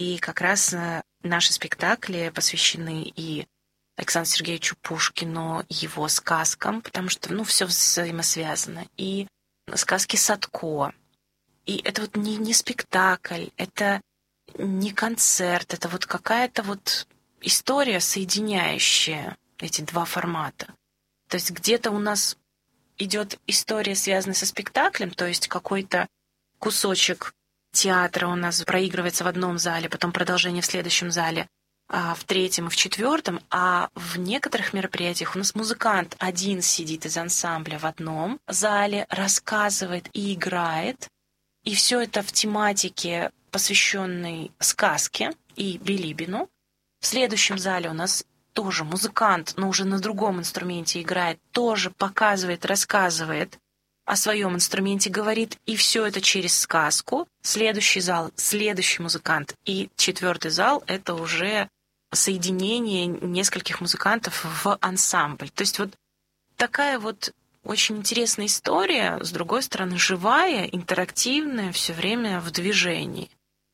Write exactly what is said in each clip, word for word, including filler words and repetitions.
И как раз наши спектакли посвящены и Александру Сергеевичу Пушкину, его сказкам, потому что, ну, все взаимосвязано. И сказки Садко. И это вот не, не спектакль, это не концерт, это вот какая-то вот история, соединяющая эти два формата. То есть где-то у нас идет история, связанная со спектаклем, то есть какой-то кусочек театра у нас проигрывается в одном зале, потом продолжение в следующем зале, а в третьем и в четвертом, а в некоторых мероприятиях у нас музыкант один сидит из ансамбля в одном зале, рассказывает и играет, и все это в тематике, посвященной сказке и Билибину. В следующем зале у нас тоже музыкант, но уже на другом инструменте играет, тоже показывает, рассказывает о своем инструменте, говорит, и все это через сказку. Следующий зал, следующий музыкант, и четвертый зал — это уже соединение нескольких музыкантов в ансамбль. То есть вот такая вот очень интересная история, с другой стороны, живая, интерактивная, все время в движении.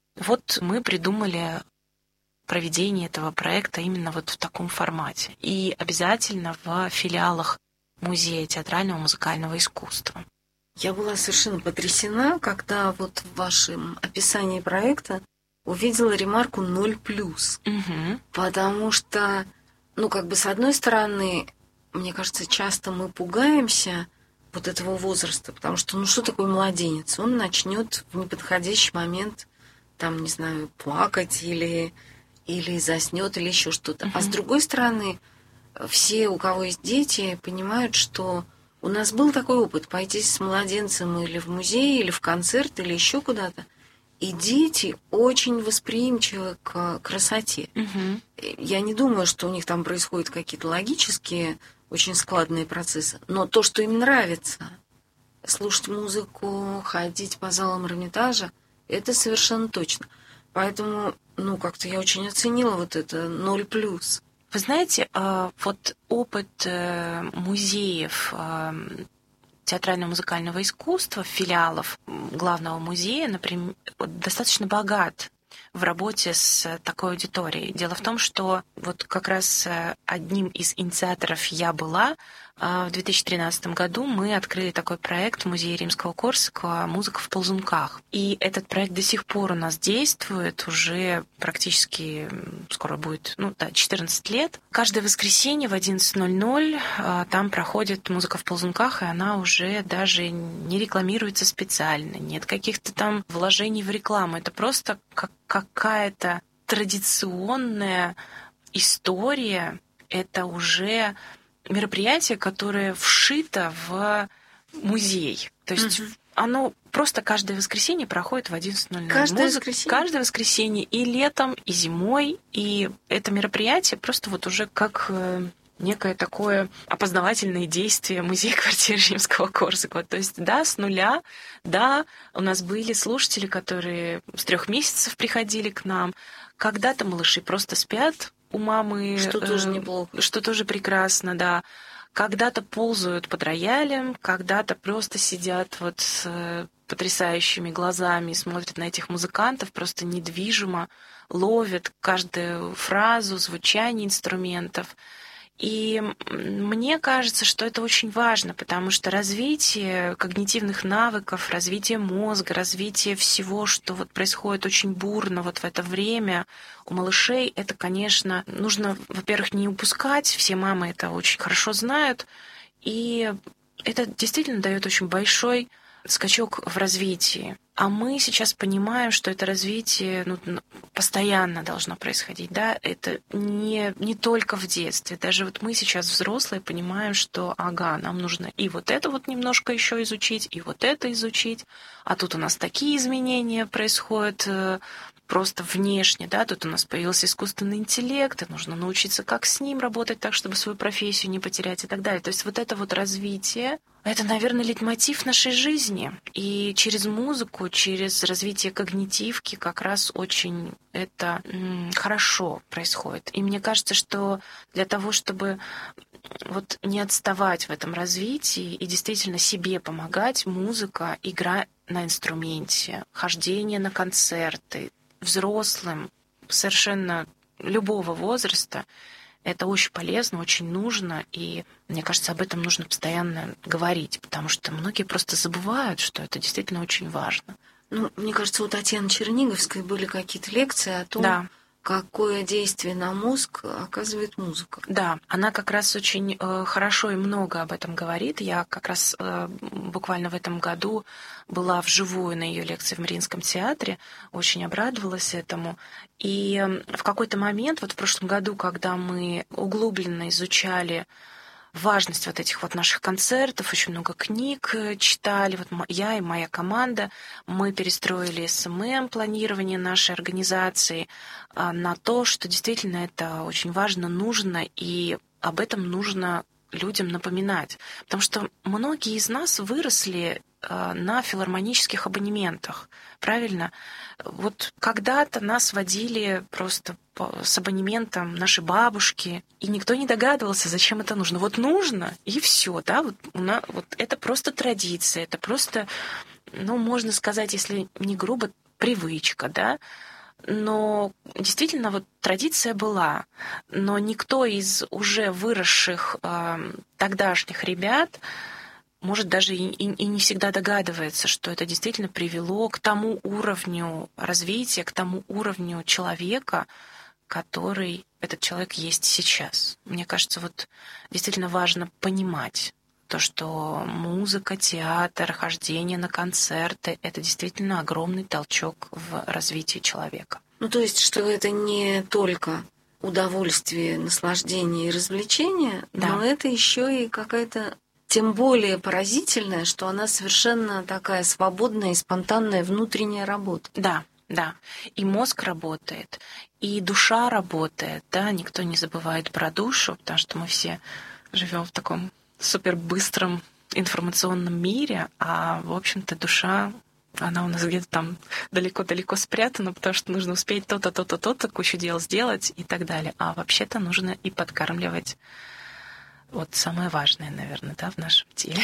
Вот мы придумали проведение этого проекта именно вот в таком формате. И обязательно в филиалах Музея театрального музыкального искусства. Я была совершенно потрясена, когда вот в вашем описании проекта увидела ремарку ноль плюс. Угу. Потому что, ну, как бы, с одной стороны, мне кажется, часто мы пугаемся вот этого возраста, потому что, ну, что такое младенец? Он начнет в неподходящий момент, там, не знаю, плакать или, или заснет, или еще что-то. Угу. А с другой стороны, все, у кого есть дети, понимают, что у нас был такой опыт пойти с младенцем или в музей, или в концерт, или еще куда-то. И дети очень восприимчивы к красоте. Угу. Я не думаю, что у них там происходят какие-то логические, очень складные процессы. Но то, что им нравится, слушать музыку, ходить по залам Эрмитажа, это совершенно точно. Поэтому, ну, как-то я очень оценила вот это ноль плюс. Вы знаете, вот опыт музеев театрального музыкального искусства, филиалов главного музея, например, достаточно богат в работе с такой аудиторией. Дело в том, что вот как раз одним из инициаторов я была. В две тысячи тринадцатом году мы открыли такой проект в Музее Римского-Корсакова «Музыка в ползунках». И этот проект до сих пор у нас действует, уже практически скоро будет, ну да, четырнадцать лет. Каждое воскресенье в одиннадцать ноль ноль там проходит «Музыка в ползунках», и она уже даже не рекламируется специально, нет каких-то там вложений в рекламу. Это просто как какая-то традиционная история, это уже мероприятие, которое вшито в музей. То есть угу. оно просто каждое воскресенье проходит в одиннадцать ноль ноль. Каждое Музыка, воскресенье? Каждое воскресенье и летом, и зимой. И это мероприятие просто вот уже как некое такое опознавательное действие музея-квартиры Римского-Корсакова. То есть, да, с нуля, да, у нас были слушатели, которые с трех месяцев приходили к нам. Когда-то малыши просто спят у мамы. Что тоже неплохо. Что тоже прекрасно, да. Когда-то ползают под роялем, когда-то просто сидят вот с потрясающими глазами и смотрят на этих музыкантов, просто недвижимо ловят каждую фразу, звучание инструментов. И мне кажется, что это очень важно, потому что развитие когнитивных навыков, развитие мозга, развитие всего, что вот происходит очень бурно вот в это время у малышей, это, конечно, нужно, во-первых, не упускать, все мамы это очень хорошо знают, и это действительно дает очень большой скачок в развитии. А мы сейчас понимаем, что это развитие ну, постоянно должно происходить. Да? Это не, не только в детстве. Даже вот мы сейчас взрослые понимаем, что ага, нам нужно и вот это вот немножко еще изучить, и вот это изучить. А тут у нас такие изменения происходят просто внешне, да, тут у нас появился искусственный интеллект, и нужно научиться, как с ним работать так, чтобы свою профессию не потерять и так далее. То есть вот это вот развитие, это, наверное, лейтмотив нашей жизни. И через музыку, через развитие когнитивки как раз очень это м, хорошо происходит. И мне кажется, что для того, чтобы вот не отставать в этом развитии и действительно себе помогать, музыка, игра на инструменте, хождение на концерты, взрослым совершенно любого возраста. Это очень полезно, очень нужно, и мне кажется, об этом нужно постоянно говорить, потому что многие просто забывают, что это действительно очень важно. Ну, мне кажется, у Татьяны Черниговской были какие-то лекции о том, да. какое действие на мозг оказывает музыка. Да, она как раз очень э, хорошо и много об этом говорит. Я как раз э, буквально в этом году была вживую на ее лекции в Мариинском театре, очень обрадовалась этому. И в какой-то момент, вот в прошлом году, когда мы углубленно изучали важность вот этих вот наших концертов, очень много книг читали. Вот я и моя команда, мы перестроили эс эм эм, планирование нашей организации на то, что действительно это очень важно, нужно, и об этом нужно людям напоминать. Потому что многие из нас выросли на филармонических абонементах, правильно? Вот когда-то нас водили просто с абонементом наши бабушки, и никто не догадывался, зачем это нужно. Вот нужно, и все, да, вот, у нас, вот это просто традиция, это просто, ну, можно сказать, если не грубо, привычка, да, но действительно вот традиция была, но никто из уже выросших э, тогдашних ребят может даже и, и, и не всегда догадывается, что это действительно привело к тому уровню развития, к тому уровню человека, который этот человек есть сейчас. Мне кажется, вот действительно важно понимать то, что музыка, театр, хождение на концерты — это действительно огромный толчок в развитии человека. Ну, то есть, что это не только удовольствие, наслаждение и развлечение, да. но это еще и какая-то, тем более поразительная, что она совершенно такая свободная и спонтанная внутренняя работа. Да. Да, и мозг работает, и душа работает, да, никто не забывает про душу, потому что мы все живем в таком супербыстром информационном мире, а, в общем-то, душа, она у нас где-то там далеко-далеко спрятана, потому что нужно успеть то-то, то-то, то-то, кучу дел сделать и так далее. А вообще-то нужно и подкармливать вот самое важное, наверное, да, в нашем теле.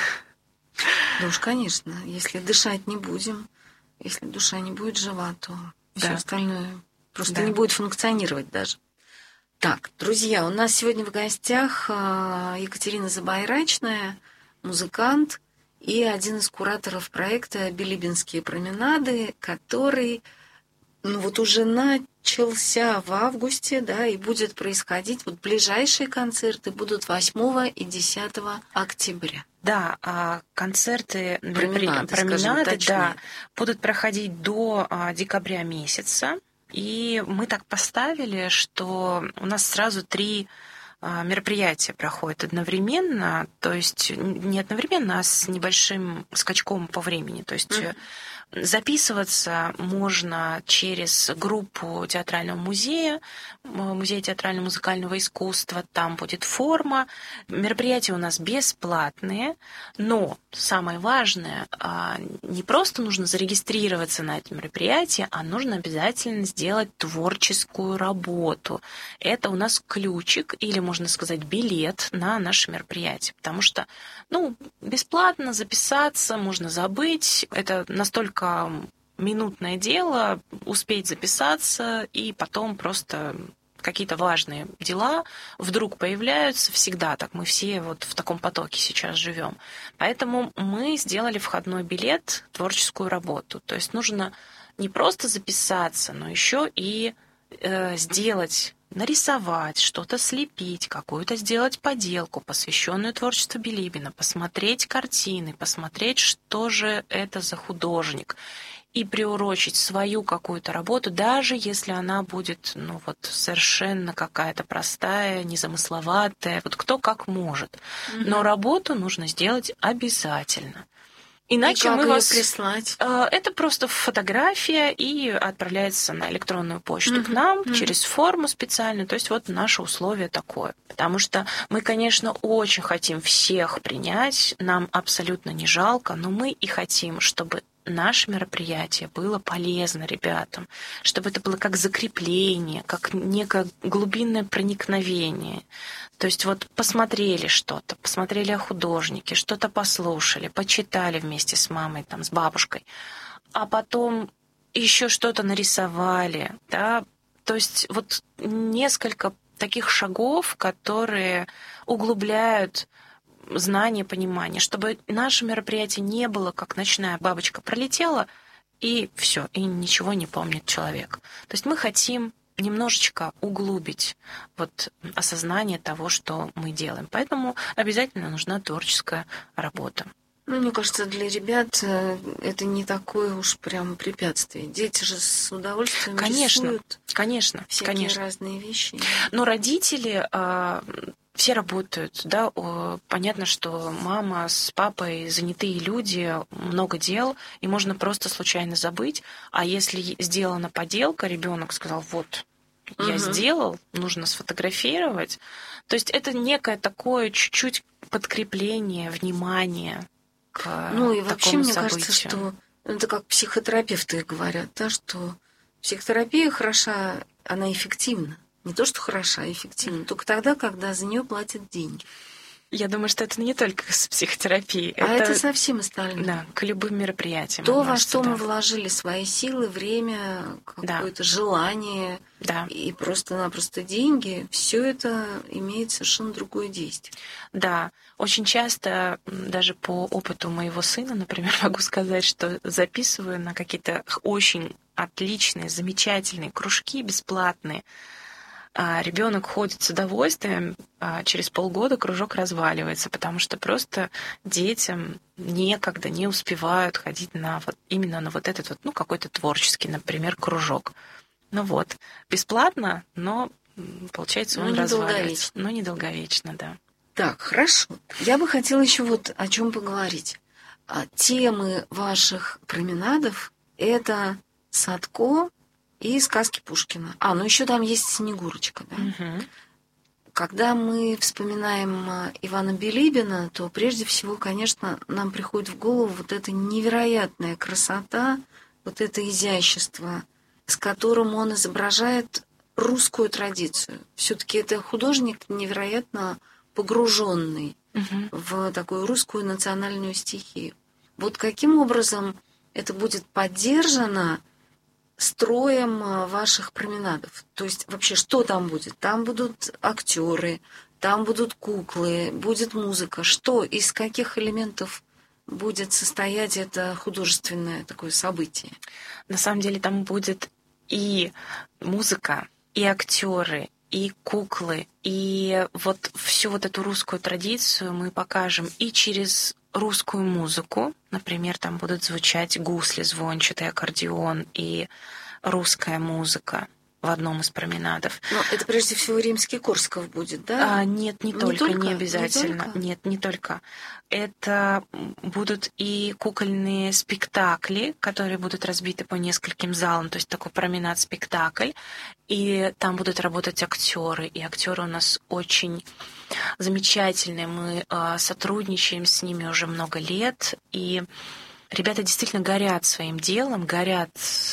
Да уж, конечно, если дышать не будем, если душа не будет жива, то да. все остальное просто да. не будет функционировать даже. Так, друзья, у нас сегодня в гостях Екатерина Забайрачная, музыкант и один из кураторов проекта «Билибинские променады», который ну, вот уже начался в августе, да, и будет происходить. Вот ближайшие концерты будут восьмого и десятого октября. Да, а концерты, променады, променады да, будут проходить до декабря месяца. И мы так поставили, что у нас сразу три мероприятия проходят одновременно, то есть не одновременно, а с небольшим скачком по времени. То есть mm-hmm. записываться можно через группу театрального музея, музея театрально-музыкального искусства, там будет форма. Мероприятия у нас бесплатные, но самое важное, не просто нужно зарегистрироваться на это мероприятие, а нужно обязательно сделать творческую работу. Это у нас ключик, или, можно сказать, билет на наше мероприятие, потому что, ну, бесплатно записаться, можно забыть, это настолько минутное дело, успеть записаться, и потом просто какие-то важные дела вдруг появляются, всегда так, мы все вот в таком потоке сейчас живем. Поэтому мы сделали входной билет, творческую работу. То есть нужно не просто записаться, но еще и э, сделать, нарисовать, что-то слепить, какую-то сделать поделку, посвященную творчеству Билибина, посмотреть картины, посмотреть, что же это за художник, и приурочить свою какую-то работу, даже если она будет, ну вот, совершенно какая-то простая, незамысловатая, вот кто как может. Mm-hmm. Но работу нужно сделать обязательно. Иначе и как мы ее вас прислать? Это просто фотография и отправляется на электронную почту mm-hmm. к нам mm-hmm. через форму специальную. То есть вот наше условие такое. Потому что мы, конечно, очень хотим всех принять, нам абсолютно не жалко, но мы и хотим, чтобы наше мероприятие было полезно ребятам, чтобы это было как закрепление, как некое глубинное проникновение. То есть вот посмотрели что-то, посмотрели о художнике, что-то послушали, почитали вместе с мамой, там, с бабушкой, а потом еще что-то нарисовали, да, То есть вот несколько таких шагов, которые углубляют знание, понимание, чтобы наше мероприятие не было как ночная бабочка пролетела, и все, и ничего не помнит человек. То есть мы хотим немножечко углубить вот осознание того, что мы делаем. Поэтому обязательно нужна творческая работа. Ну, мне кажется, для ребят это не такое уж прям препятствие. Дети же с удовольствием конечно, рисуют. Конечно, всякие конечно. разные вещи. Но родители а, все работают, да. Понятно, что мама с папой занятые люди, много дел, и можно просто случайно забыть. А если сделана поделка, ребенок сказал: вот, я угу. сделал, нужно сфотографировать. То есть это некое такое чуть-чуть подкрепление, внимание. Ну и вообще, мне событию. Кажется, что это как психотерапевты говорят, да, что психотерапия хороша, она эффективна. Не то, что хороша, а эффективна. Только тогда, когда за нее платят деньги. Я думаю, что это не только с психотерапией. А это, это совсем остальное. Да, к любым мероприятиям. То, во что да. мы вложили свои силы, время, какое-то да. желание да. и просто-напросто деньги, все это имеет совершенно другое действие. Да, очень часто, даже по опыту моего сына, например, могу сказать, что записываю на какие-то очень отличные, замечательные кружки бесплатные. А ребенок ходит с удовольствием, а через полгода кружок разваливается, потому что просто детям некогда, не успевают ходить на вот, именно на вот этот вот, ну, какой-то творческий, например, кружок. Ну вот, бесплатно, но, получается, он но разваливается. Но недолговечно, да. Так, хорошо. Я бы хотела еще вот о чем поговорить. Темы ваших променадов — это Садко и сказки Пушкина. А, ну еще там есть Снегурочка, да? Угу. Когда мы вспоминаем Ивана Билибина, то прежде всего, конечно, нам приходит в голову вот эта невероятная красота, вот это изящество, с которым он изображает русскую традицию. Все-таки это художник невероятно погруженный угу. в такую русскую национальную стихию. Вот каким образом это будет поддержано строем ваших променадов? То есть вообще что там будет? Там будут актеры, там будут куклы, будет музыка. Что, из каких элементов будет состоять это художественное такое событие? На самом деле там будет и музыка, и актеры, и куклы, и вот всю вот эту русскую традицию мы покажем и через русскую музыку. Например, там будут звучать гусли, звончатый аккордеон и русская музыка в одном из променадов. Но это прежде всего Римский-Корсаков будет, да? А, нет, не, не только, только, не обязательно. Не только? Нет, не только. Это будут и кукольные спектакли, которые будут разбиты по нескольким залам, то есть такой променад-спектакль. И там будут работать актеры. И актеры у нас очень замечательные. Мы а, сотрудничаем с ними уже много лет. И ребята действительно горят своим делом, горят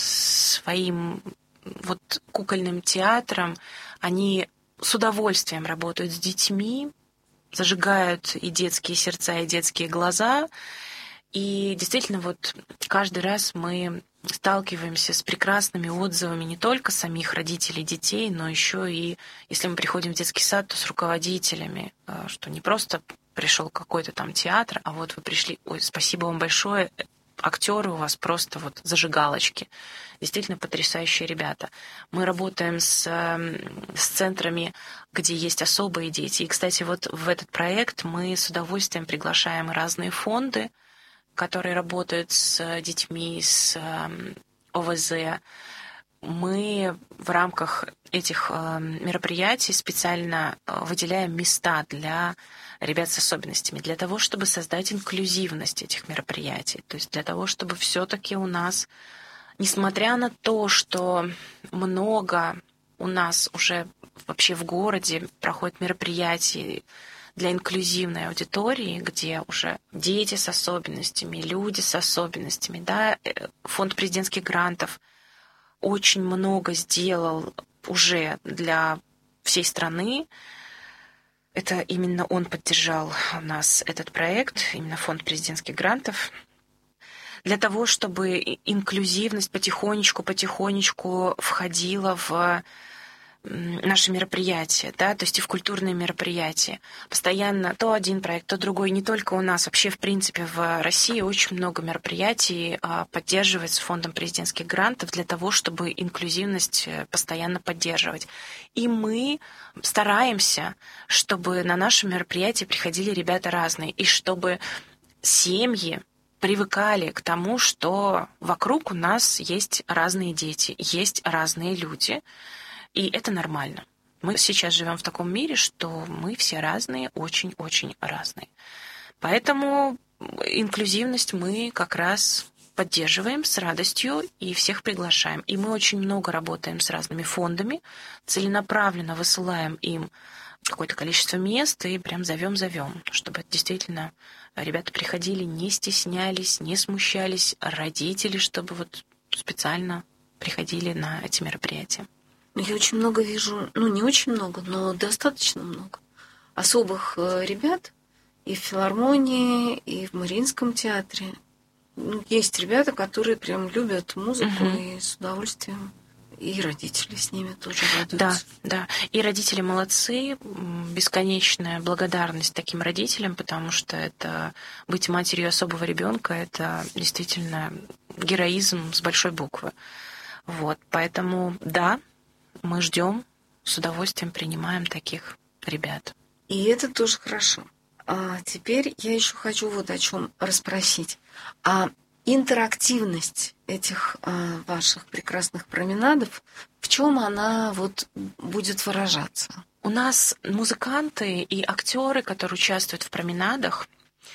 своим вот кукольным театром. Они с удовольствием работают с детьми, зажигают и детские сердца, и детские глаза. И действительно, вот каждый раз мы сталкиваемся с прекрасными отзывами не только самих родителей детей, но еще и, если мы приходим в детский сад, то с руководителями, что не просто пришел какой-то там театр, а вот вы пришли, ой, спасибо вам большое, актеры у вас просто вот зажигалочки. Действительно потрясающие ребята. Мы работаем с, с центрами, где есть особые дети. И, кстати, вот в этот проект мы с удовольствием приглашаем разные фонды, которые работают с детьми с о вэ зэ. Мы в рамках этих мероприятий специально выделяем места для ребят с особенностями, для того, чтобы создать инклюзивность этих мероприятий. То есть для того, чтобы все-таки у нас, несмотря на то, что много у нас уже вообще в городе проходят мероприятия для инклюзивной аудитории, где уже дети с особенностями, люди с особенностями, да, фонд президентских грантов очень много сделал уже для всей страны. Это именно он поддержал у нас этот проект, именно фонд президентских грантов. для того, чтобы инклюзивность потихонечку-потихонечку входила в наши мероприятия, да, то есть и в культурные мероприятия. Постоянно то один проект, то другой. Не только у нас, вообще, в принципе, в России очень много мероприятий поддерживается фондом президентских грантов для того, чтобы инклюзивность постоянно поддерживать. И мы стараемся, чтобы на наши мероприятия приходили ребята разные, и чтобы семьи привыкали к тому, что вокруг у нас есть разные дети, есть разные люди, и это нормально. Мы сейчас живем в таком мире, что мы все разные, очень-очень разные. Поэтому инклюзивность мы как раз поддерживаем с радостью и всех приглашаем. И мы очень много работаем с разными фондами, целенаправленно высылаем им какое-то количество мест и прям зовем-зовем, чтобы это действительно ребята приходили, не стеснялись, не смущались, родители, чтобы вот специально приходили на эти мероприятия. Я очень много вижу, ну не очень много, но достаточно много особых ребят и в филармонии, и в Мариинском театре. Ну, есть ребята, которые прям любят музыку угу. и с удовольствием. И родители с ними тоже радуются. Да, да. И родители молодцы. Бесконечная благодарность таким родителям, потому что это быть матерью особого ребенка, это действительно героизм с большой буквы. Вот, поэтому да, мы ждем, с удовольствием принимаем таких ребят. И это тоже хорошо. А теперь я еще хочу вот о чем расспросить. А интерактивность этих а, ваших прекрасных променадов, в чем она вот будет выражаться? У нас музыканты и актеры, которые участвуют в променадах,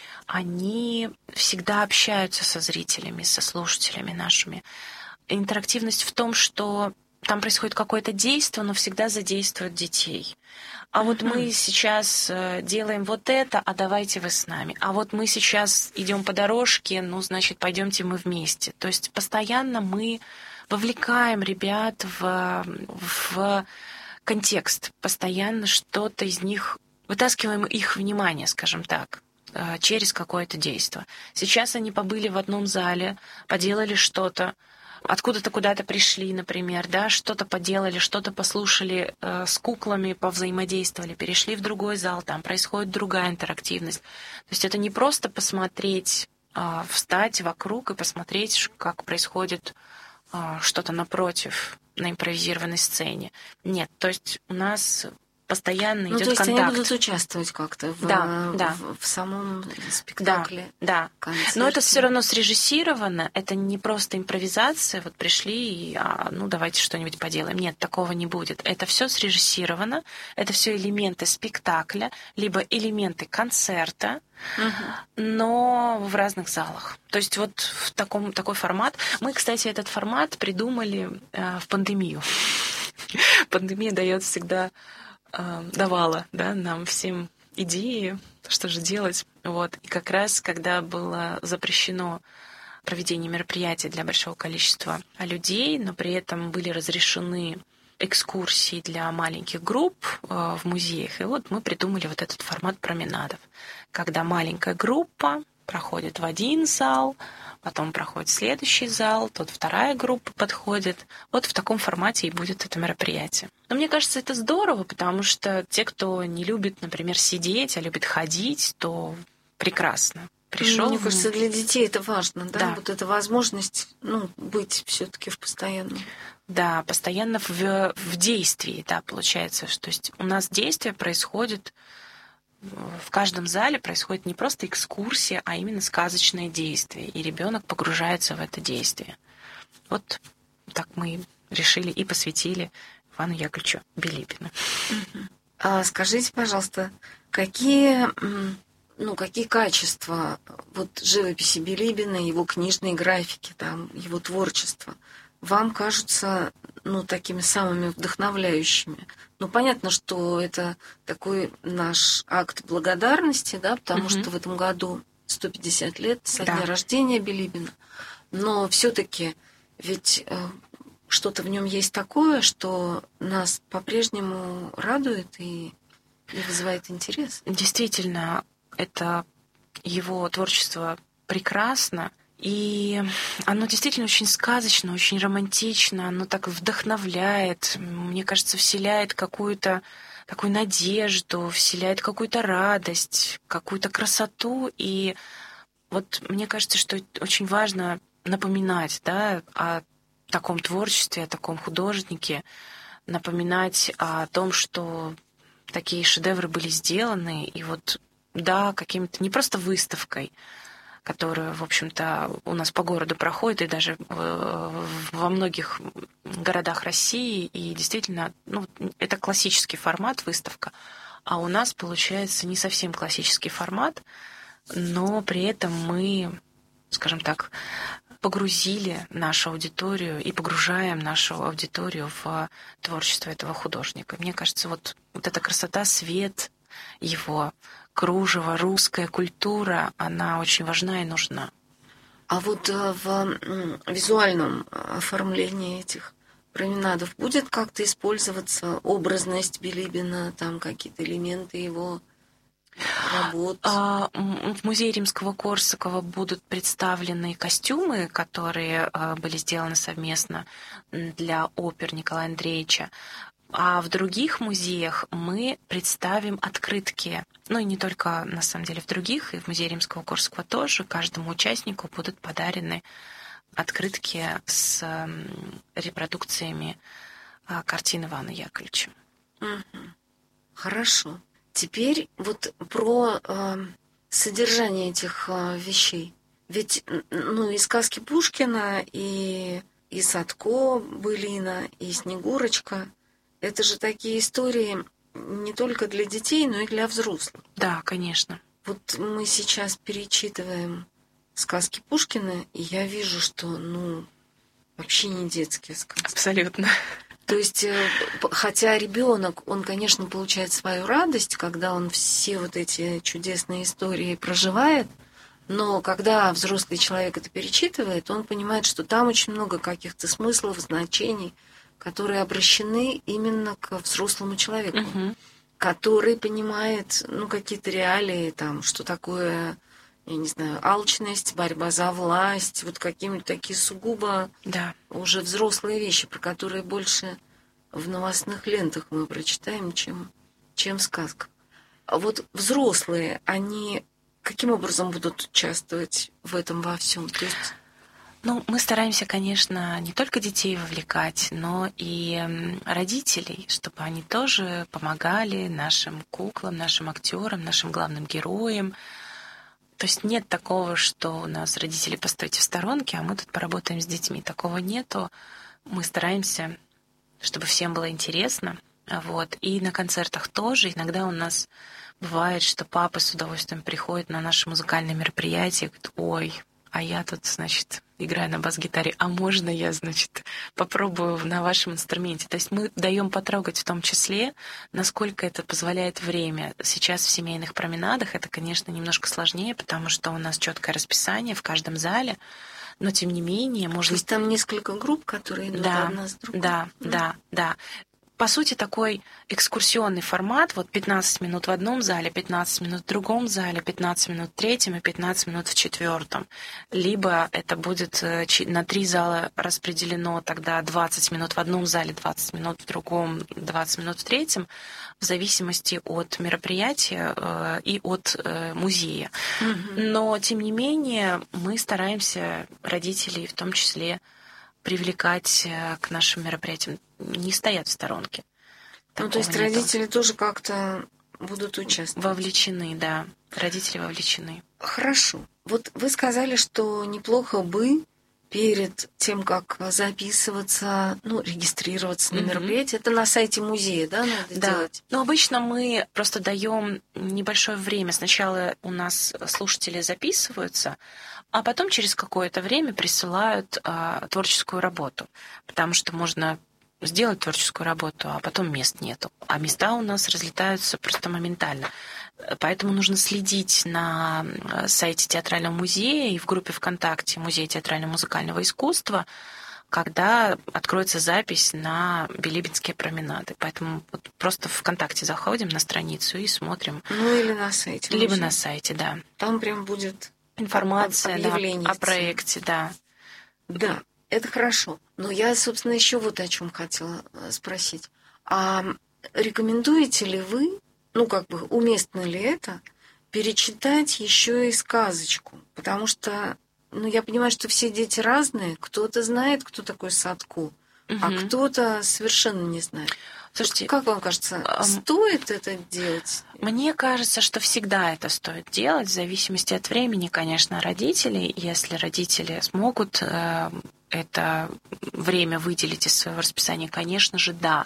они всегда общаются со зрителями, со слушателями нашими. Интерактивность в том, что там происходит какое-то действие, но всегда задействуют детей. А вот mm-hmm. мы сейчас делаем вот это, а давайте вы с нами. А вот мы сейчас идем по дорожке, ну, значит, пойдемте мы вместе. То есть постоянно мы вовлекаем ребят в, в контекст, постоянно что-то из них, вытаскиваем их внимание, скажем так, через какое-то действие. Сейчас они побыли в одном зале, поделали что-то, откуда-то куда-то пришли, например, да, что-то поделали, что-то послушали, э, с куклами повзаимодействовали, перешли в другой зал, там происходит другая интерактивность. То есть это не просто посмотреть, э, встать вокруг и посмотреть, как происходит э, что-то напротив на импровизированной сцене. Нет, то есть у нас постоянно идет контакт. Ну, то есть контакт. Они будут участвовать как-то в, да, да. в, в самом спектакле. Да, да. Но это все равно срежиссировано, это не просто импровизация, вот пришли и, а, ну, давайте что-нибудь поделаем. Нет, такого не будет. Это все срежиссировано, это все элементы спектакля, либо элементы концерта, угу. но в разных залах. То есть вот в таком, такой формат. Мы, кстати, этот формат придумали э, в пандемию. Пандемия дает всегда... давала, да, нам всем идеи, что же делать. Вот. И как раз, когда было запрещено проведение мероприятий для большого количества людей, но при этом были разрешены экскурсии для маленьких групп в музеях, и вот мы придумали вот этот формат променадов, когда маленькая группа проходит в один зал, потом проходит следующий зал, тут вторая группа подходит. Вот в таком формате и будет это мероприятие. Но мне кажется, это здорово, потому что те, кто не любит, например, сидеть, а любит ходить, то прекрасно. Пришел. Мне кажется, для детей это важно, да? Да. Вот эта возможность, ну, быть все-таки в постоянном. Да, постоянно в, в действии, да, получается. То есть у нас действие происходит. В каждом зале происходит не просто экскурсия, а именно сказочное действие, и ребенок погружается в это действие. Вот так мы решили и посвятили Ивану Яковлевичу Билибину. А скажите, пожалуйста, какие, ну, какие качества вот живописи Билибина, его книжные графики, там, его творчество вам кажутся, ну, такими самыми вдохновляющими? Ну, понятно, что это такой наш акт благодарности, да, потому mm-hmm. что в этом году сто пятьдесят лет со дня да. рождения Билибина. Но все-таки ведь э, что-то в нем есть такое, что нас по-прежнему радует и, и вызывает интерес. Действительно, это его творчество прекрасно, И оно действительно очень сказочно, очень романтично, оно так вдохновляет, мне кажется, вселяет какую-то такую надежду, вселяет какую-то радость, какую-то красоту. И вот мне кажется, что очень важно напоминать, да, о таком творчестве, о таком художнике, напоминать о том, что такие шедевры были сделаны, и вот, да, каким-то не просто выставкой, которая, в общем-то, у нас по городу проходит, и даже во многих городах России, и действительно, ну, это классический формат выставка, а у нас получается не совсем классический формат, но при этом мы, скажем так, погрузили нашу аудиторию и погружаем нашу аудиторию в творчество этого художника. Мне кажется, вот, вот эта красота, свет его, кружево, русская культура, она очень важна и нужна. А вот в визуальном оформлении этих променадов будет как-то использоваться образность Билибина, там какие-то элементы его работ? В музее Римского-Корсакова будут представлены костюмы, которые были сделаны совместно для опер Николая Андреевича. А в других музеях мы представим открытки. Ну и не только, на самом деле, в других, и в музее Римского-Корсакова тоже. Каждому участнику будут подарены открытки с репродукциями картин Ивана Яковлевича. Угу. Хорошо. Теперь вот про э, содержание этих э, вещей. Ведь ну, и сказки Пушкина, и, и Садко Былина, и Снегурочка — это же такие истории не только для детей, но и для взрослых. Да, конечно. Вот мы сейчас перечитываем сказки Пушкина, и я вижу, что ну вообще не детские сказки. Абсолютно. То есть, хотя ребенок, он, конечно, получает свою радость, когда он все вот эти чудесные истории проживает, но когда взрослый человек это перечитывает, он понимает, что там очень много каких-то смыслов, значений, которые обращены именно к взрослому человеку, угу. который понимает, ну, какие-то реалии, там, что такое, я не знаю, алчность, борьба за власть, вот какие-нибудь такие сугубо да. уже взрослые вещи, про которые больше в новостных лентах мы прочитаем, чем, чем в сказках. А вот взрослые, они каким образом будут участвовать в этом во всем? То есть... Ну, мы стараемся, конечно, не только детей вовлекать, но и родителей, чтобы они тоже помогали нашим куклам, нашим актерам, нашим главным героям. То есть нет такого, что у нас родители постойте в сторонке, а мы тут поработаем с детьми. Такого нету. Мы стараемся, чтобы всем было интересно. Вот. И на концертах тоже. Иногда у нас бывает, что папа с удовольствием приходит на наши музыкальные мероприятия и говорит: ой, а я тут, значит, играю на бас-гитаре, а можно я, значит, попробую на вашем инструменте? То есть мы даем потрогать в том числе, насколько это позволяет время. Сейчас в семейных променадах это, конечно, немножко сложнее, потому что у нас четкое расписание в каждом зале, но тем не менее можно... То есть там несколько групп, которые идут да, одна с другой? Да, mm. да, да. По сути, такой экскурсионный формат, вот пятнадцать минут в одном зале, пятнадцать минут в другом зале, пятнадцать минут в третьем и пятнадцать минут в четвертом. Либо это будет на три зала распределено, тогда двадцать минут в одном зале, двадцать минут в другом, двадцать минут в третьем, в зависимости от мероприятия и от музея. Mm-hmm. Но, тем не менее, мы стараемся родителей в том числе привлекать к нашим мероприятиям, не стоят в сторонке. Такого ну, то есть родители нету. Тоже как-то будут участвовать? Вовлечены, да. Родители вовлечены. Хорошо. Вот вы сказали, что неплохо бы перед тем, как записываться, ну, регистрироваться на mm-hmm. мероприятие, это на сайте музея, да, надо да. делать? Но обычно мы просто даем небольшое время. Сначала у нас слушатели записываются, а потом через какое-то время присылают а, творческую работу, потому что можно сделать творческую работу, а потом мест нету. А места у нас разлетаются просто моментально. Поэтому нужно следить на сайте Театрального музея и в группе ВКонтакте Музей театрально-музыкального искусства, когда откроется запись на Билибинские променады. Поэтому вот просто в ВКонтакте заходим на страницу и смотрим. Ну или на сайте. Либо музея. На сайте, да. Там прям будет информация да, о проекте, да. Да, это хорошо. Но я, собственно, еще вот о чем хотела спросить. А рекомендуете ли вы, ну, как бы, уместно ли это, перечитать еще и сказочку? Потому что, ну, я понимаю, что все дети разные. Кто-то знает, кто такой Садко, угу. а кто-то совершенно не знает. Слушайте, вот как вам кажется, стоит это делать? Мне кажется, что всегда это стоит делать, в зависимости от времени, конечно, родителей. Если родители смогут э, это время выделить из своего расписания, конечно же, да.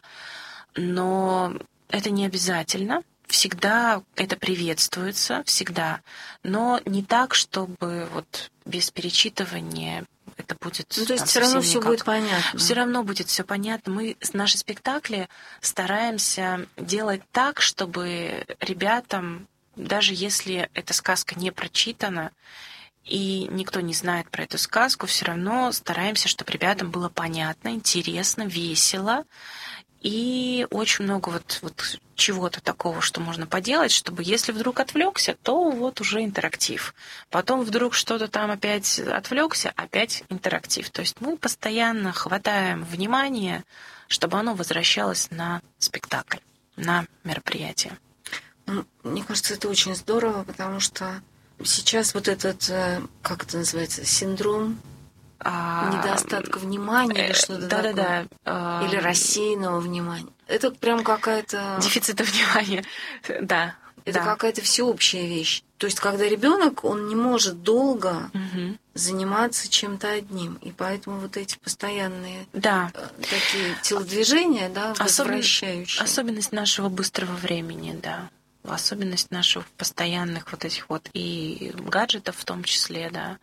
Но это не обязательно. Всегда это приветствуется, всегда. Но не так, чтобы вот без перечитывания это будет... Ну, то есть все равно все будет понятно. Все равно будет все понятно. Мы наши спектакли стараемся делать так, чтобы ребятам, даже если эта сказка не прочитана, и никто не знает про эту сказку, все равно стараемся, чтобы ребятам было понятно, интересно, весело. И очень много вот, вот чего-то такого, что можно поделать, чтобы если вдруг отвлекся, то вот уже интерактив. Потом вдруг что-то там опять отвлекся, опять интерактив. То есть мы постоянно хватаем внимание, чтобы оно возвращалось на спектакль, на мероприятие. Мне кажется, это очень здорово, потому что сейчас вот этот, как это называется, синдром недостатка внимания или что-то да, такое. Да, да. Или рассеянного внимания. Это прям какая-то... Дефицита внимания, да. Это да. какая-то всеобщая вещь. То есть, когда ребенок, он не может долго угу. заниматься чем-то одним. И поэтому вот эти постоянные да. такие телодвижения, да, возвращающие. Особенность нашего быстрого времени, да. Особенность наших постоянных вот этих вот и гаджетов в том числе, да.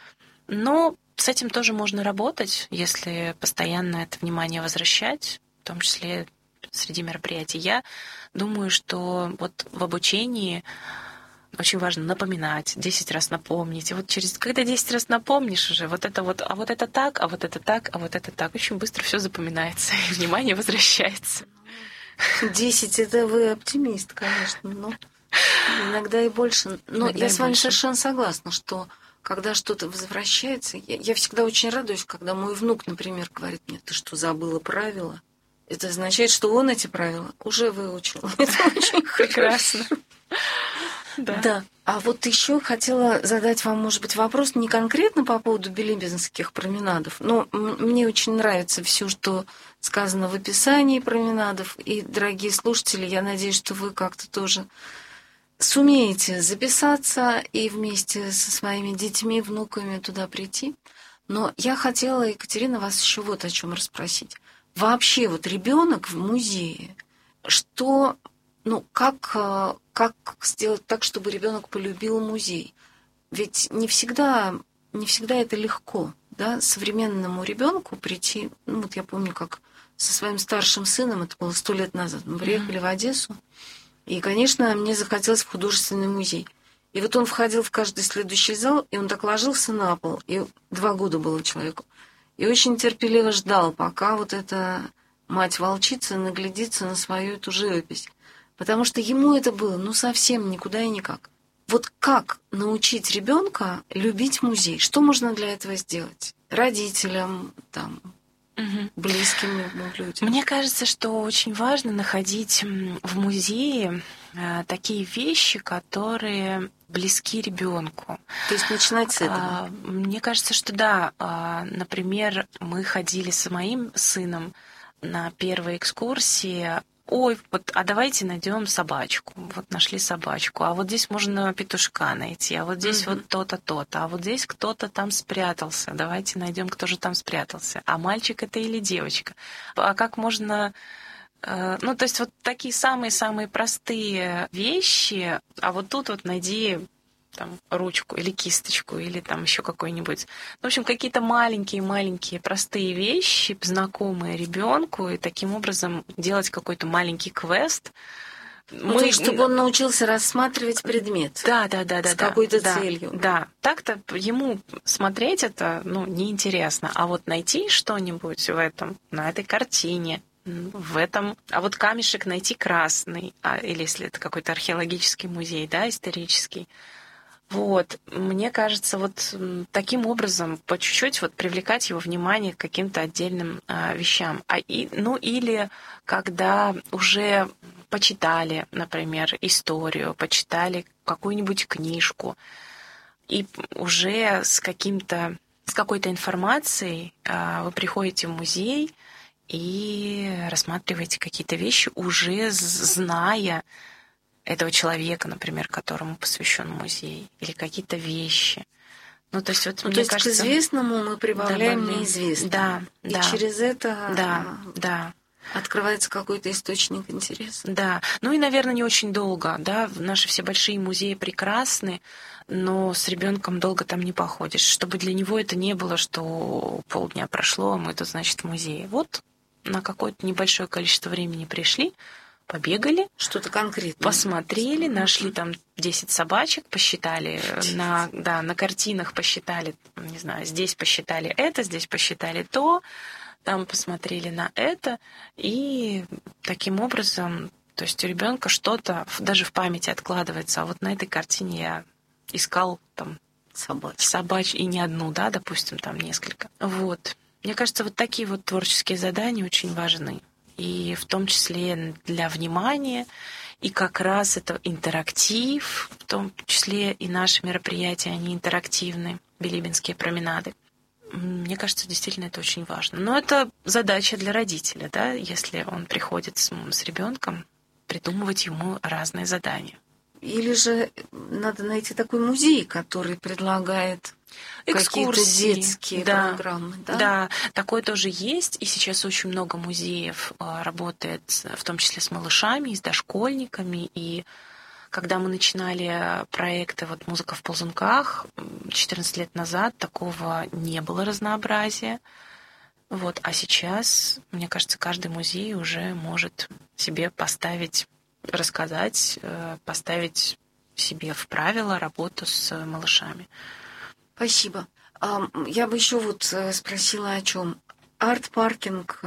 Но с этим тоже можно работать, если постоянно это внимание возвращать, в том числе среди мероприятий. Я думаю, что вот в обучении очень важно напоминать, десять раз напомнить. И вот через, когда десять раз напомнишь уже, вот это вот, а вот это так, а вот это так, а вот это так, очень быстро все запоминается, и внимание возвращается. Десять — это вы оптимист, конечно, но иногда и больше. Но иногда я с вами больше. Совершенно согласна, что когда что-то возвращается, я, я всегда очень радуюсь, когда мой внук, например, говорит мне: ты что, забыла правила? Это означает, что он эти правила уже выучил. Это очень прекрасно. Да. да. А вот еще хотела задать вам, может быть, вопрос не конкретно по поводу билибинских променадов, но мне очень нравится все, что сказано в описании променадов. И, дорогие слушатели, я надеюсь, что вы как-то тоже сумеете записаться и вместе со своими детьми, внуками туда прийти. Но я хотела, Екатерина, вас еще вот о чем расспросить. Вообще, вот ребенок в музее, что, ну, как, как сделать так, чтобы ребенок полюбил музей? Ведь не всегда, не всегда это легко, да, современному ребенку прийти. Ну, вот я помню, как со своим старшим сыном, это было сто лет назад, мы приехали mm-hmm. в Одессу. И, конечно, мне захотелось в художественный музей. И вот он входил в каждый следующий зал, и он так ложился на пол. И два года было человеку. И очень терпеливо ждал, пока вот эта мать-волчица наглядится на свою эту живопись. Потому что ему это было, ну, совсем никуда и никак. Вот как научить ребенка любить музей? Что можно для этого сделать? Родителям, там... близким людям. Мне кажется, что очень важно находить в музее такие вещи, которые близки ребенку. То есть начинать с этого? Мне кажется, что да. Например, мы ходили с моим сыном на первой экскурсии. Ой, вот, а давайте найдем собачку. Вот нашли собачку. А вот здесь можно петушка найти. А вот здесь mm-hmm. вот то-то, то-то. А вот здесь кто-то там спрятался. Давайте найдем, кто же там спрятался. А мальчик это или девочка? А как можно... Э, ну, то есть вот такие самые-самые простые вещи. А вот тут вот найди... там, ручку или кисточку, или там еще какой-нибудь. В общем, какие-то маленькие-маленькие простые вещи, знакомые ребенку, и таким образом делать какой-то маленький квест. Ну, Мы... чтобы он научился рассматривать предмет. Да, да, да, да. С да, какой-то да, целью. Да. Так-то ему смотреть это, ну, неинтересно. А вот найти что-нибудь в этом, на этой картине, в этом, а вот камешек найти красный, а, или если это какой-то археологический музей, да, исторический, Вот, мне кажется, вот таким образом по чуть-чуть вот привлекать его внимание к каким-то отдельным а, вещам. А и, ну или когда уже почитали, например, историю, почитали какую-нибудь книжку, и уже с каким-то, с какой-то информацией а, вы приходите в музей и рассматриваете какие-то вещи, уже зная этого человека, например, которому посвящен музей, или какие-то вещи. Ну, то есть, вот, ну, мне то есть кажется, к известному мы прибавляем добавляем. неизвестное. Да, и да. через это да, да. открывается какой-то источник интереса. Да. Ну и, наверное, не очень долго. Да? Наши все большие музеи прекрасны, но с ребенком долго там не походишь. Чтобы для него это не было, что полдня прошло, а мы тут, значит, в музее. Вот на какое-то небольшое количество времени пришли, побегали, что-то конкретное, посмотрели, нашли там десять собачек, посчитали, на, да, на картинах посчитали, не знаю, здесь посчитали это, здесь посчитали то, там посмотрели на это, и таким образом, то есть у ребенка что-то даже в памяти откладывается. А вот на этой картине я искал там собачек, собач, и не одну, да, допустим, там несколько. Вот. Мне кажется, вот такие вот творческие задания очень важны. И в том числе для внимания, и как раз это интерактив, в том числе и наши мероприятия, они интерактивны, билибинские променады. Мне кажется, действительно это очень важно. Но это задача для родителя, да, если он приходит с, с ребенком, придумывать ему разные задания. Или же надо найти такой музей, который предлагает какие-то детские да, программы, да? Да, такое тоже есть. И сейчас очень много музеев работает, в том числе с малышами, и с дошкольниками. И когда мы начинали проекты вот «Музыка в ползунках» четырнадцать лет назад, такого не было разнообразия. Вот. А сейчас, мне кажется, каждый музей уже может себе поставить, рассказать, поставить себе в правила работу с малышами. Спасибо. Я бы еще вот спросила о чем. Арт-паркинг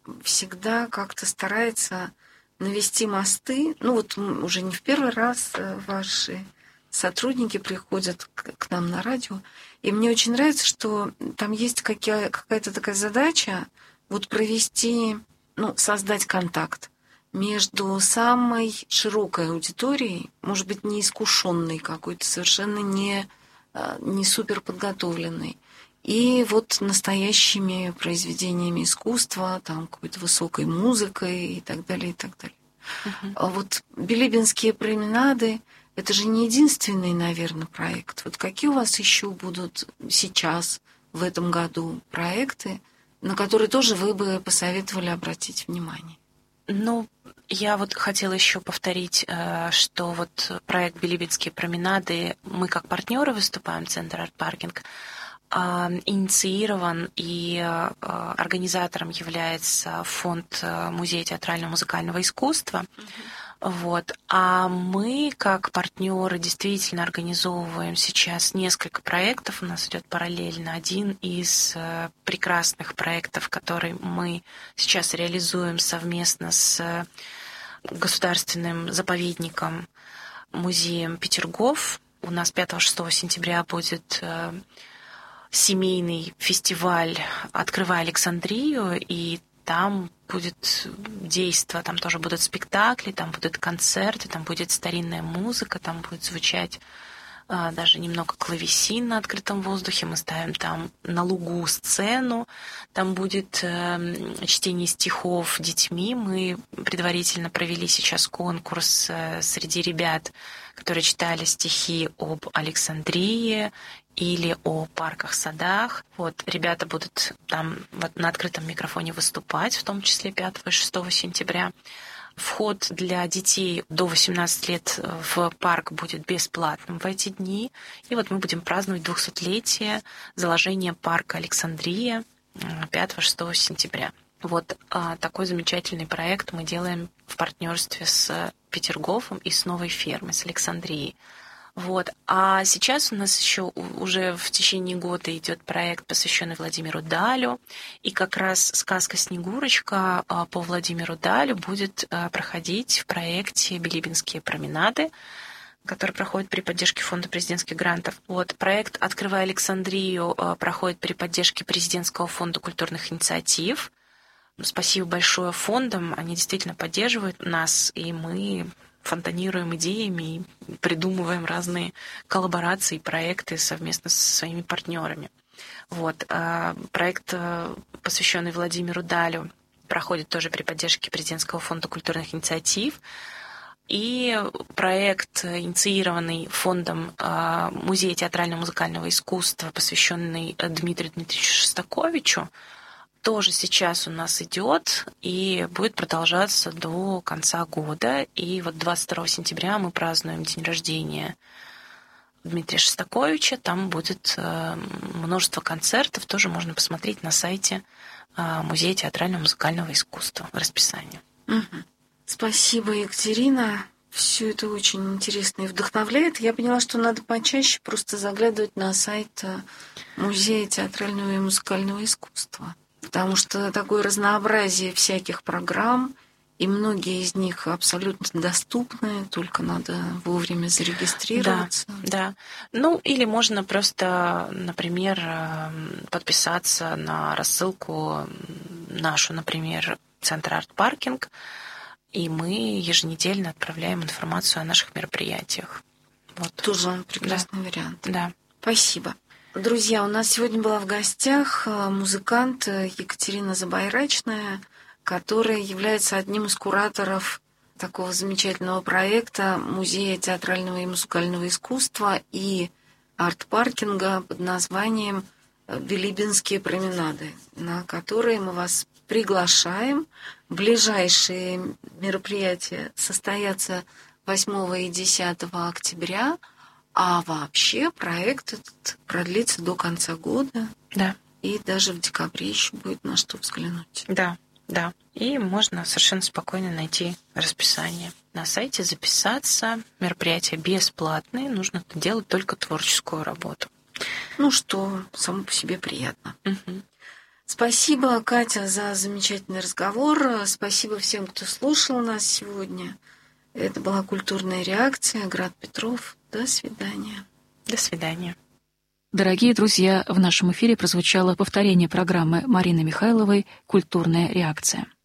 всегда как-то старается навести мосты. Ну вот уже не в первый раз ваши сотрудники приходят к нам на радио. И мне очень нравится, что там есть какая-то такая задача вот провести, ну, создать контакт между самой широкой аудиторией, может быть, неискушенной какой-то, совершенно не, не супер подготовленной, и вот настоящими произведениями искусства, там какой-то высокой музыкой и так далее, и так далее. Uh-huh. А вот билибинские променады — это же не единственный, наверное, проект. Вот какие у вас еще будут сейчас, в этом году, проекты, на которые тоже вы бы посоветовали обратить внимание? Ну, я вот хотела еще повторить, что вот проект «Билибинские променады», мы как партнеры выступаем, Центр «Арт-паркинг», инициирован, и организатором является фонд Музея театрально-музыкального искусства. Mm-hmm. Вот. А мы, как партнеры, действительно организовываем сейчас несколько проектов. У нас идет параллельно. Один из прекрасных проектов, который мы сейчас реализуем совместно с государственным заповедником, музеем Петергоф. У нас пятого-шестого сентября будет семейный фестиваль «Открывай Александрию», и там будет действо, там тоже будут спектакли, там будут концерты, там будет старинная музыка, там будет звучать а, даже немного клавесин на открытом воздухе. Мы ставим там на лугу сцену, там будет э, чтение стихов детьми. Мы предварительно провели сейчас конкурс э, среди ребят, которые читали стихи об Александрии или о парках, садах. Вот, ребята будут там вот на открытом микрофоне выступать, в том числе пятого и шестого сентября. Вход для детей до восемнадцати лет в парк будет бесплатным в эти дни. И вот мы будем праздновать двухсотлетие заложения парка Александрия пятого-шестого сентября. Вот а, такой замечательный проект мы делаем в партнерстве с Петергофом и с новой фермой, с Александрией. Вот. А сейчас у нас еще уже в течение года идет проект, посвященный Владимиру Далю. И как раз сказка «Снегурочка» по Владимиру Далю будет проходить в проекте «Билибинские променады». который проходит при поддержке Фонда президентских грантов. Вот. Проект «Открывая Александрию» проходит при поддержке Президентского фонда культурных инициатив. Спасибо большое фондам, они действительно поддерживают нас, и мы фонтанируем идеями и придумываем разные коллаборации, проекты совместно со своими партнерами. Вот. Проект, посвященный Владимиру Далю, проходит тоже при поддержке Президентского фонда культурных инициатив. И проект, инициированный фондом Музея театрально-музыкального искусства, посвященный Дмитрию Дмитриевичу Шостаковичу, тоже сейчас у нас идет и будет продолжаться до конца года. И вот двадцать второго сентября мы празднуем день рождения Дмитрия Шостаковича. Там будет множество концертов, тоже можно посмотреть на сайте Музея театрально-музыкального искусства в расписании. Угу. Спасибо, Екатерина. Все это очень интересно и вдохновляет. Я поняла, что надо почаще просто заглядывать на сайт Музея театрального и музыкального искусства. Потому что такое разнообразие всяких программ, и многие из них абсолютно доступны, только надо вовремя зарегистрироваться. Да, да. Ну, или можно просто, например, подписаться на рассылку нашу, например, Центр Арт-Паркинг, и мы еженедельно отправляем информацию о наших мероприятиях. Вот. Тоже прекрасный да. вариант. Да. Спасибо. Друзья, у нас сегодня была в гостях музыкант Екатерина Забайрачная, которая является одним из кураторов такого замечательного проекта Музея театрального и музыкального искусства и арт-паркинга под названием «Билибинские променады», на которые мы вас приглашаем. Ближайшие мероприятия состоятся восьмого и десятого октября. А вообще проект этот продлится до конца года. Да. И даже в декабре еще будет на что взглянуть. Да, да. И можно совершенно спокойно найти расписание на сайте, записаться. Мероприятия бесплатные, нужно делать только творческую работу. Ну что, само по себе приятно. Угу. Спасибо, Катя, за замечательный разговор. Спасибо всем, кто слушал нас сегодня. Это была «Культурная реакция». Град Петров. До свидания. До свидания. Дорогие друзья, в нашем эфире прозвучало повторение программы Марины Михайловой «Культурная реакция».